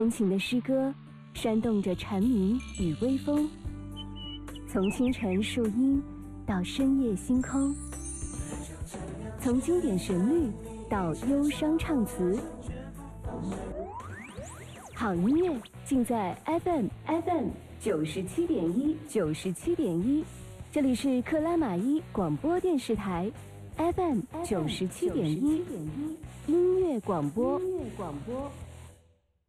风情的诗歌煽动着蝉鸣与微风，从清晨树荫到深夜星空，从经典旋律到忧伤唱词，好音乐尽在 FM 97.1，这里是克拉玛依广播电视台 FM 97.1，音乐广播。